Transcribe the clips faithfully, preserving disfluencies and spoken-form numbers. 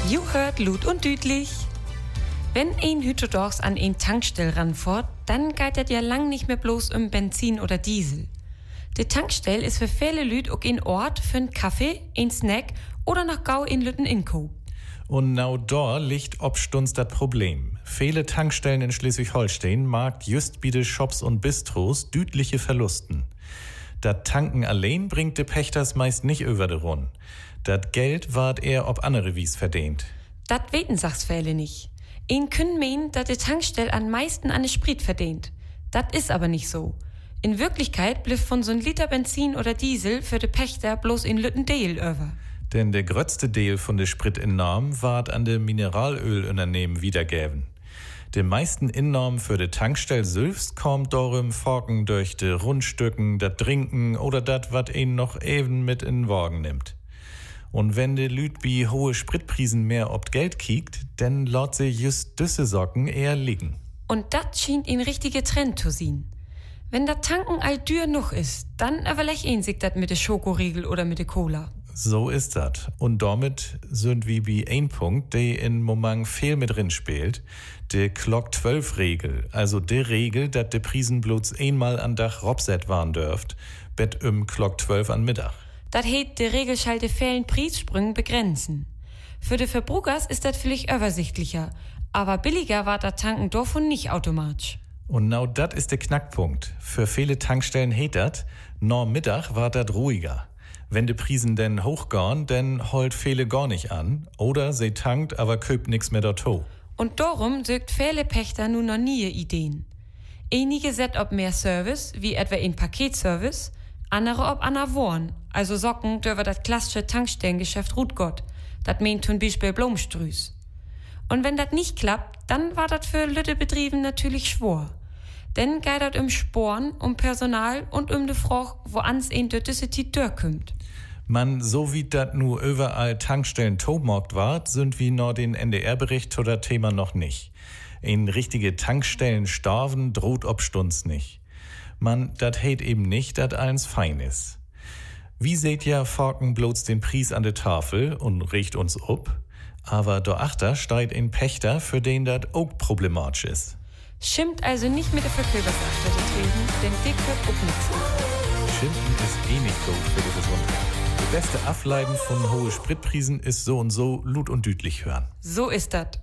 You hört Lut und Düdlich. Wenn ein Hütodorgs an ein Tankstell ranfährt, dann geht das ja lang nicht mehr bloß um Benzin oder Diesel. Die Tankstell ist für viele Lüt auch ein Ort für einen Kaffee, einen Snack oder nach Gau in Lütten Inkauf. Und genau da liegt obstunds das Problem. Viele Tankstellen in Schleswig-Holstein markt just biede Shops und Bistros düdliche Verlusten. Dat Tanken allein bringt de Pächters meist nicht über de Run. Dat Geld ward eher ob andere Wies verdient. Dat weten sachs viele nicht. Ein können meinen, dat de Tankstell am meisten an de Sprit verdient. Dat is aber nicht so. In Wirklichkeit bliff von so'n Liter Benzin oder Diesel für de Pächter bloß in Lütten Deel über. Denn der grötzte Deel von de Sprit in Norm ward an de Mineralölunternehmen wiedergäben. De meisten Innormen für de Tankstell selbst kommt darum Forken durch de Rundstücken, dat Trinken oder dat, wat ihn noch eben mit in Wagen nimmt. Und wenn de Lüt bi hohe Spritprisen mehr ob Geld kiekt, dann lot se just düsse Socken eher liegen. Und dat schien ein richtiger Trend zu sein. Wenn dat Tanken all dür noch ist, dann überlech ihn sich dat mit de Schokoriegel oder mit de Cola. So ist dat. Und damit sind wir bei ein Punkt, der in Moment viel mit drin spielt, de Glock zwölf Regel, also de Regel, dat de Prisen bloß einmal an Dach robset waren dürft, bet um Glock zwölf an Mittag. Dat heet de Regel schall de fehlen Prissprüngen begrenzen. Für de Verbrugers ist dat vielleicht übersichtlicher, aber billiger war dat Tanken davon nicht automatisch. Und genau dat ist der Knackpunkt. Für viele Tankstellen heet dat, nur Mittag war dat ruhiger. Wenn de Prisen denn hochgehen, dann holt viele gar nicht an. Oder sie tankt, aber köpt nix mehr dato. Und darum sögt viele Pächter nun noch nie Ideen. Einige set ob mehr Service, wie etwa ein Paketservice, andere ob aner Worn, also Socken dürfen das klassische Tankstellengeschäft Rutgott. Dat meint zum Beispiel Blomstrüß. Und wenn das nicht klappt, dann war das für Lütte Betrieben natürlich schwor. Denn geht das um Sporen, um Personal und um de Frage, wo ans ein döttese Titör kümmt. Man, so wie dat nu überall Tankstellen tobmarkt ward, sind wie nur den N D R-Bericht zu dat Thema noch nicht. In richtige Tankstellen starven droht obstunds nicht. Man, dat heit eben nicht, dat eins fein is. Wie seht ja Forken bloß den Preis an de Tafel und riecht uns ob, aber doachter steigt ein Pächter, für den dat auch problematisch ist. Schimmt also nicht mit der Verköbersachter treten, denn dick wird auch nichts. Schimpfen ist eh nicht gut für die Gesundheit. Die beste Ableiten von hohen Spritprisen ist so und so Lut und Düdlich hören. So ist dat.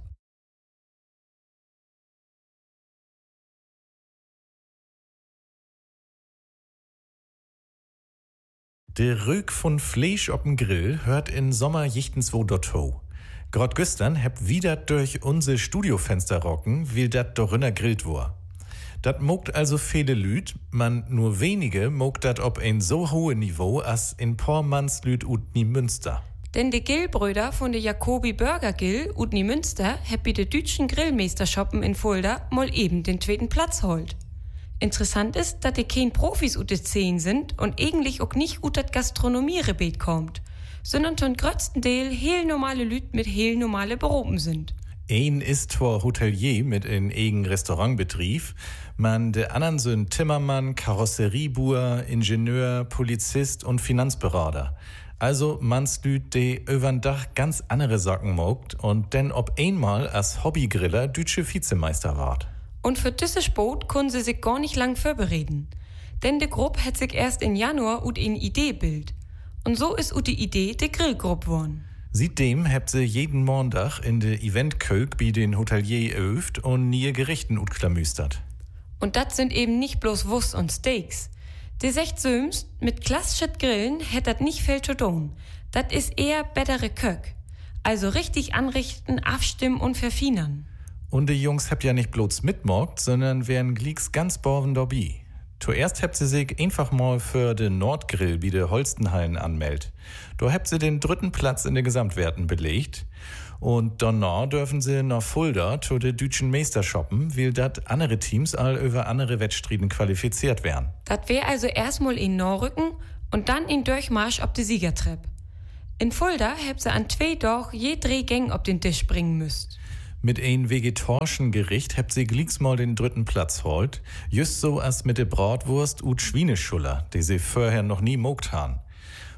Der Rück von Fleisch op'm Grill hört in Sommer jichtens wo dotto. Grad gestern heb wieder durch unsere Studiofenster rocken, wie dat dorinner grillt war. Dat mogt also viele Lüt, man nur wenige mogt dat ob ein so hohe Niveau as in Pormanns Lüt ut nie Münster. Denn de Gillbrüder von de Jacobi Burger Grill ut nie Münster heb bi de dütschen Grillmeistershoppen in Fulda mal eben den zweiten Platz holt. Interessant ist, dass die kein Profis ut de Szene sind und eigentlich auch nicht ut dat Gastronomierebet kommt, sondern zum größten Teil heel normale Lüt mit heel normale Berufen sind. Ein ist zwar Hotelier mit in eigen Restaurantbetrieb, man de anderen sind Timmermann, Karosseriebuhr, Ingenieur, Polizist und Finanzberater. Also mans Lüt, de übern Dach ganz andere Socken mogt und denn ob einmal als Hobbygriller dütsche Vizemeister ward. Und für diese Sport können sie sich gar nicht lang vorbereden. Denn de Gruppe hat sich erst im Januar ut in Idee bild. Und so ist ut die Idee de Grillgruppe worden. Seitdem habt sie jeden Montag in de Eventkög bei den Hotelier öft und nie Gerichten ut klamüstert. Und dat sind eben nicht bloß Wurst und Steaks. De secht söms, mit klassischen Grillen hätt dat nicht viel zu tun. Dat is eher bettere Kök. Also richtig anrichten, abstimmen und verfinern. Und die Jungs habt ja nicht bloß mitmorgt, sondern wären glicks ganz borven dabei. Zuerst habt sie sich einfach mal für den Nordgrill wie de Holstenhallen anmeldet. Da habt sie den dritten Platz in den Gesamtwerten belegt. Und danach dürfen sie nach Fulda zu de deutschen Meistershoppen, weil dat andere Teams all über andere Wettstriden qualifiziert wären. Dat wär also erstmal in Norrücken und dann in Durchmarsch ob de Siegertrepp. In Fulda habt sie an zwei Doch je drei Gänge ob den Tisch bringen müsst. Mit ein vegetarischen Gericht habt sie glicks mal den dritten Platz holt, just so als mit der Bratwurst und Schweineschuller, die sie vorher noch nie mogt han.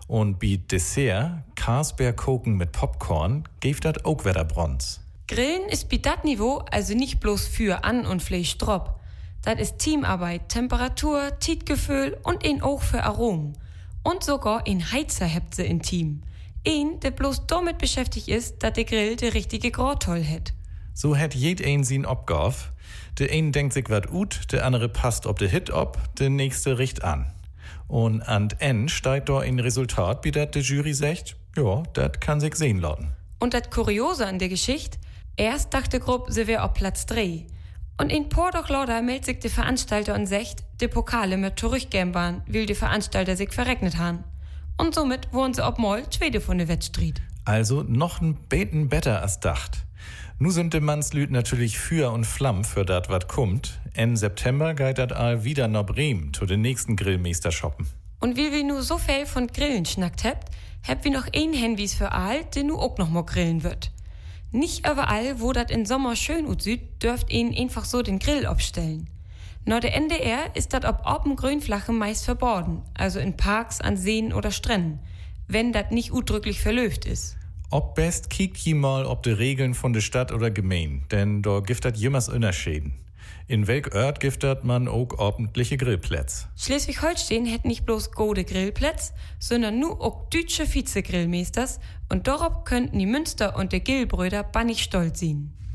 Und bei Dessert, Karsbeerkoken mit Popcorn, gibt das auch wieder Brons. Grillen ist bei dat Niveau also nicht bloß für an und Fleisch drop. Das ist Teamarbeit, Temperatur, Tietgefühl und ein auch für Aromen. Und sogar ein Heizer habt sie im Team. Ein, der bloß damit beschäftigt ist, dass der Grill der richtige Grautoll hat. So hat jed ein sin Obgabe. Der eine denkt sich wat ut, der andere passt ob der Hit ob, der nächste richt an. Und an N steigt da ein Resultat, wie dat de Jury sagt, ja, dat kann sich sehen lassen. Und das Kuriose an der Geschichte, erst dachte Grupp, sie wär auf Platz drei. Und in paar doch lauter meldet sich der Veranstalter und sagt, die Pokale mit zurückgeben waren, weil die Veranstalter sich verregnet haben. Und somit wurden sie ob mal zweite von der Wettstreet. Also noch ein beten better als dacht. Nu sind de Mannslüd natürlich für und Flamm für dat wat kommt. En September geht dat all wieder nach Bremen zu den nächsten Grillmeister shoppen. Und wie wir nu so viel von Grillen schnackt habt, habt wir noch ein Hinweis für all, der nu auch noch mal grillen wird. Nicht überall, wo dat in Sommer schön aussieht, dürft ihn einfach so den Grill abstellen. Nur der N D R ist dat ob oben Grünfläche meist verboten, also in Parks, an Seen oder Stränden, wenn dat nicht udrücklich verlöft ist. Ob best kiekt je mal ob de Regeln von der Stadt oder Gemein, denn da gibt dat jemals Unterschieden. In welk Ort gibt dat man auch ordentliche Grillplätze. Schleswig-Holstein hätt nicht bloß gode Grillplätze, sondern nur auch deutsche Vizegrillmeisters und darauf könnten die Münster und der Gillbrüder bannig stolz sein.